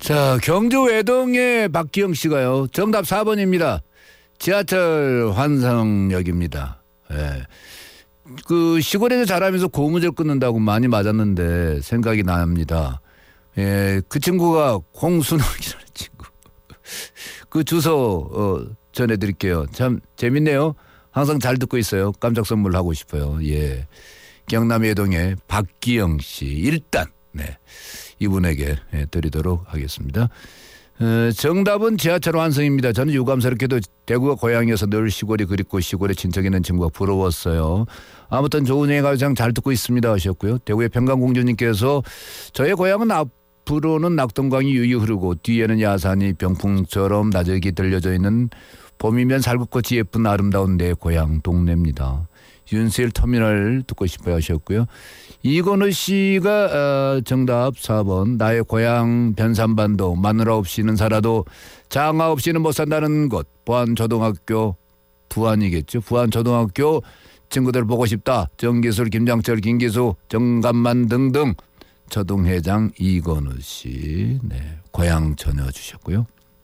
자, 경주 외동의 박기영 씨가요. 정답 4번입니다. 지하철 환상역입니다. 예. 그 시골에서 자라면서 고무줄 끊는다고 많이 맞았는데 생각이 납니다. 예, 그 친구가 홍순옥이라는 친구. 그 주소 전해드릴게요. 참 재밌네요. 항상 잘 듣고 있어요. 깜짝 선물하고 싶어요. 예, 경남 외동의 박기영 씨 일단 네 이분에게 드리도록 하겠습니다. 정답은 지하철 완성입니다. 저는 유감스럽게도 대구가 고향이어서 늘 시골이 그립고 시골에 친척 있는 친구가 부러웠어요. 아무튼 좋은 얘기 가장 잘 듣고 있습니다 하셨고요. 대구의 평강공주님께서 저의 고향은 앞으로는 낙동강이 유유 흐르고 뒤에는 야산이 병풍처럼 나저기 들려져 있는 봄이면 살구꽃이 예쁜 아름다운 내 고향 동네입니다. 윤세일 터미널 듣고 싶어요 하셨고요. 이건우 씨가 정답 4번 나의 고향 변산반도 마누라 없이는 살아도 장아 없이는 못 산다는 곳 부안초등학교 부안이겠죠. 부안초등학교 친구들 보고 싶다. 정기술 김장철 김기수 정감만 등등 초등회장 이건우 씨 네, 고향 전해주셨고요.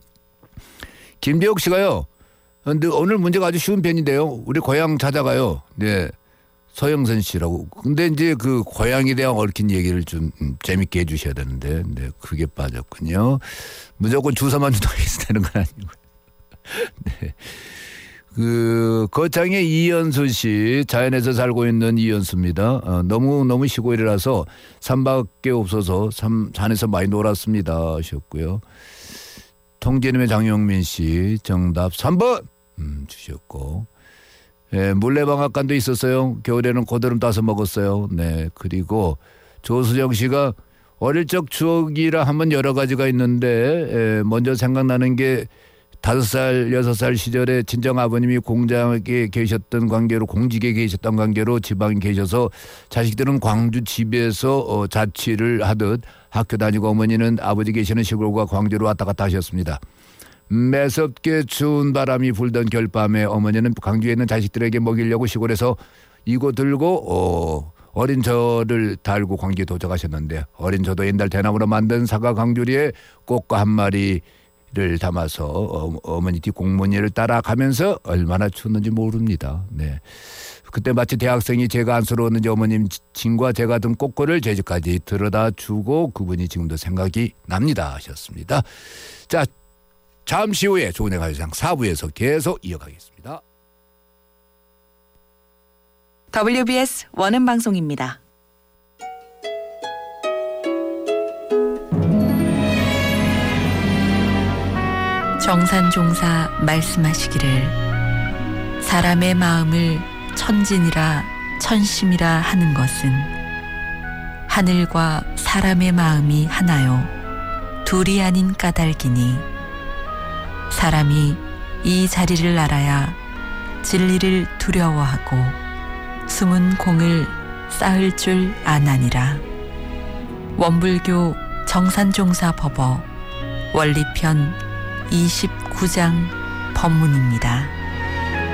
김재욱 씨가요. 근데 오늘 문제가 아주 쉬운 편인데요. 우리 고향 찾아가요. 네. 서영선 씨라고. 근데 이제 그 고향에 대한 얽힌 얘기를 좀 재밌게 해주셔야 되는데, 네, 그게 빠졌군요. 무조건 주소만 주도록 해서 되는 건 아니고요. 네. 그 거창의 이연수 씨, 자연에서 살고 있는 이연수입니다. 너무 시골이라서 산밖에 없어서 산에서 많이 놀았습니다 하셨고요. 통제님의 장영민 씨 정답 3번 주셨고. 예, 물레방앗간도 있었어요. 겨울에는 고드름 따서 먹었어요. 네, 그리고 조수정 씨가 어릴 적 추억이라 하면 여러 가지가 있는데 먼저 생각나는 게 5살, 6살 시절에 친정 아버님이 공장에 계셨던 관계로 공직에 계셨던 관계로 지방에 계셔서 자식들은 광주 집에서 자취를 하듯 학교 다니고 어머니는 아버지 계시는 시골과 광주로 왔다 갔다 하셨습니다. 매섭게 추운 바람이 불던 겨울밤에 어머니는 광주에 있는 자식들에게 먹이려고 시골에서 이고 들고 어린 저를 달고 광주에 도착하셨는데 어린 저도 옛날 대나무로 만든 사과 강주리에 꽃과 한 마리를 담아서 어머니 뒷공무니를 따라가면서 얼마나 추웠는지 모릅니다. 네. 그때 마치 대학생이 제가 안쓰러웠는지 어머님 친구와 제가 든 꽃걸을 제 집까지 들여다 주고 그분이 지금도 생각이 납니다 하셨습니다. 자, 잠시 후에 조은의 가요상 4부에서 계속 이어가겠습니다. WBS 원음방송입니다. 정산종사 말씀하시기를 사람의 마음을 천진이라 천심이라 하는 것은 하늘과 사람의 마음이 하나요 둘이 아닌 까닭이니 사람이 이 자리를 알아야 진리를 두려워하고 숨은 공을 쌓을 줄 아나니라. 원불교 정산종사법어 원리편 29장 법문입니다.